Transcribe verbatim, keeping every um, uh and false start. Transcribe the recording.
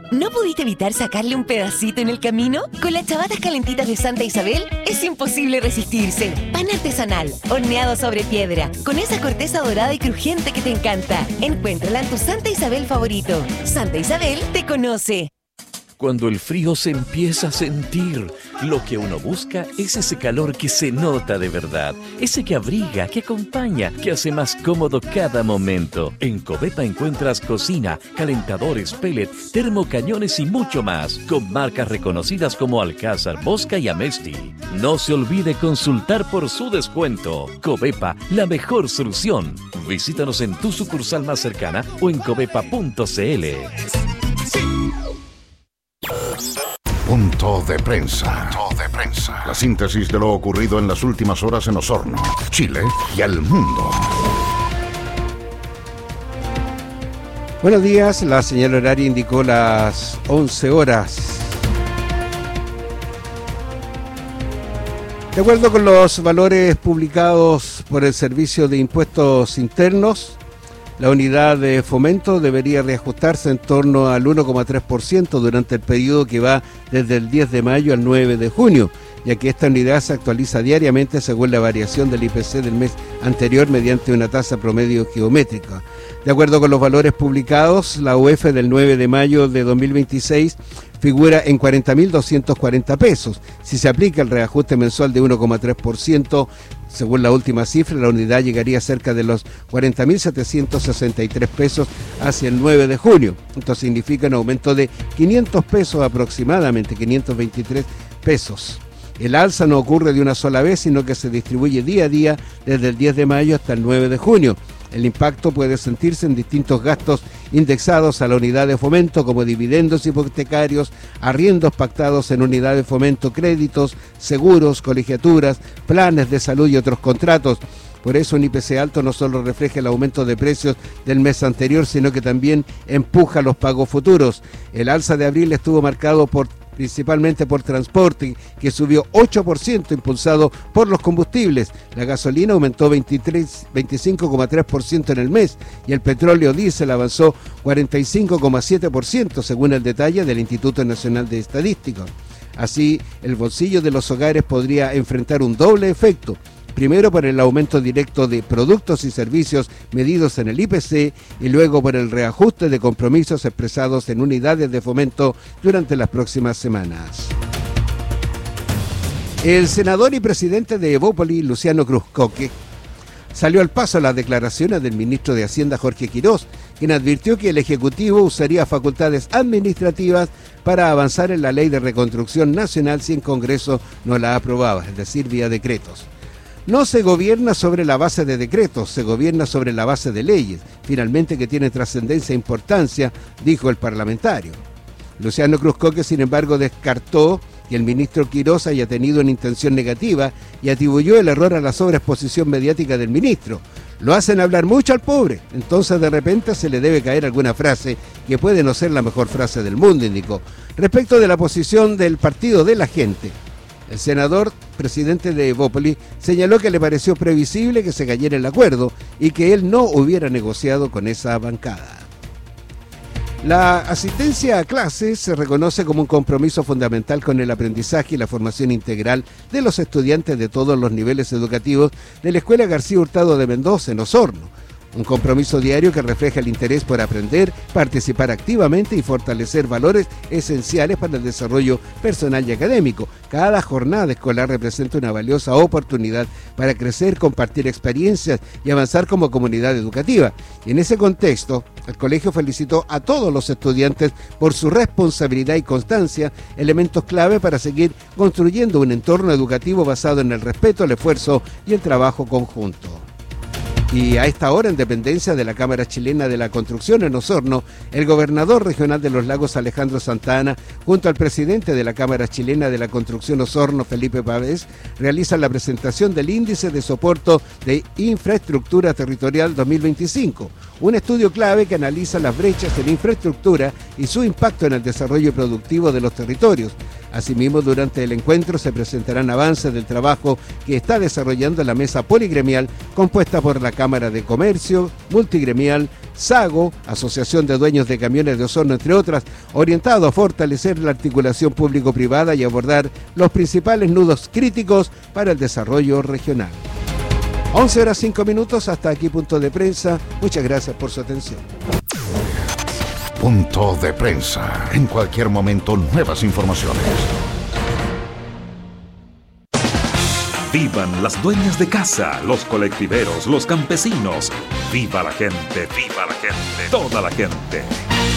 ¿No pudiste evitar sacarle un pedacito en el camino? Con las chavatas calentitas de Santa Isabel es imposible resistirse. Pan artesanal, horneado sobre piedra, con esa corteza dorada y crujiente que te encanta. Encuéntrala en tu Santa Isabel favorito. Santa Isabel te conoce. Cuando el frío se empieza a sentir, lo que uno busca es ese calor que se nota de verdad, ese que abriga, que acompaña, que hace más cómodo cada momento. En Covepa encuentras cocina, calentadores, pellet, termocañones y mucho más, con marcas reconocidas como Alcázar, Bosca y Amesti. No se olvide consultar por su descuento. Covepa, la mejor solución. Visítanos en tu sucursal más cercana o en covepa punto cl. Punto de prensa. Punto de prensa. La síntesis de lo ocurrido en las últimas horas en Osorno, Chile y el mundo. Buenos días, la señal horaria indicó las once horas. De acuerdo con los valores publicados por el Servicio de Impuestos Internos, la unidad de fomento debería reajustarse en torno al uno coma tres por ciento durante el periodo que va desde el diez de mayo al nueve de junio, ya que esta unidad se actualiza diariamente según la variación del I P C del mes anterior mediante una tasa promedio geométrica. De acuerdo con los valores publicados, la U F del nueve de mayo de dos mil veintiséis figura en cuarenta mil doscientos cuarenta pesos. Si se aplica el reajuste mensual de uno coma tres por ciento, según la última cifra, la unidad llegaría cerca de los cuarenta mil setecientos sesenta y tres pesos hacia el nueve de junio. Esto significa un aumento de quinientos pesos aproximadamente, quinientos veintitrés pesos. El alza no ocurre de una sola vez, sino que se distribuye día a día desde el diez de mayo hasta el nueve de junio. El impacto puede sentirse en distintos gastos indexados a la unidad de fomento, como dividendos hipotecarios, arriendos pactados en unidad de fomento, créditos, seguros, colegiaturas, planes de salud y otros contratos. Por eso un I P C alto no solo refleja el aumento de precios del mes anterior, sino que también empuja los pagos futuros. El alza de abril estuvo marcado por principalmente por transporte, que subió ocho por ciento, impulsado por los combustibles. La gasolina aumentó veinticinco coma tres por ciento en el mes y el petróleo diésel avanzó cuarenta y cinco coma siete por ciento, según el detalle del Instituto Nacional de Estadística. Así, el bolsillo de los hogares podría enfrentar un doble efecto. Primero por el aumento directo de productos y servicios medidos en el I P C y luego por el reajuste de compromisos expresados en unidades de fomento durante las próximas semanas. El senador y presidente de Evópoli, Luciano Cruzcoque, salió al paso a las declaraciones del ministro de Hacienda, Jorge Quirós, quien advirtió que el Ejecutivo usaría facultades administrativas para avanzar en la Ley de Reconstrucción Nacional si el Congreso no la aprobaba, es decir, vía decretos. No se gobierna sobre la base de decretos, se gobierna sobre la base de leyes, finalmente que tiene trascendencia e importancia, dijo el parlamentario. Luciano Cruzcoque, sin embargo, descartó que el ministro Quirós haya tenido una intención negativa y atribuyó el error a la sobreexposición mediática del ministro. Lo hacen hablar mucho al pobre, entonces de repente se le debe caer alguna frase que puede no ser la mejor frase del mundo, indicó. Respecto de la posición del Partido de la Gente, el senador, presidente de Evópoli, señaló que le pareció previsible que se cayera el acuerdo y que él no hubiera negociado con esa bancada. La asistencia a clases se reconoce como un compromiso fundamental con el aprendizaje y la formación integral de los estudiantes de todos los niveles educativos de la Escuela García Hurtado de Mendoza, en Osorno. Un compromiso diario que refleja el interés por aprender, participar activamente y fortalecer valores esenciales para el desarrollo personal y académico. Cada jornada escolar representa una valiosa oportunidad para crecer, compartir experiencias y avanzar como comunidad educativa. Y en ese contexto, el colegio felicitó a todos los estudiantes por su responsabilidad y constancia, elementos clave para seguir construyendo un entorno educativo basado en el respeto, el esfuerzo y el trabajo conjunto. Y a esta hora, en dependencia de la Cámara Chilena de la Construcción en Osorno, el gobernador regional de los Lagos, Alejandro Santana, junto al presidente de la Cámara Chilena de la Construcción Osorno, Felipe Pavés, realizan la presentación del Índice de Soporte de Infraestructura Territorial dos mil veinticinco, un estudio clave que analiza las brechas en infraestructura y su impacto en el desarrollo productivo de los territorios. Asimismo, durante el encuentro se presentarán avances del trabajo que está desarrollando la mesa poligremial compuesta por la Cámara de Comercio, Multigremial, SAGO, Asociación de Dueños de Camiones de Osorno, entre otras, orientado a fortalecer la articulación público-privada y abordar los principales nudos críticos para el desarrollo regional. once horas cinco minutos, hasta aquí Punto de Prensa. Muchas gracias por su atención. Punto de Prensa. En cualquier momento, nuevas informaciones. Vivan las dueñas de casa, los colectiveros, los campesinos. Viva la gente, viva la gente, toda la gente.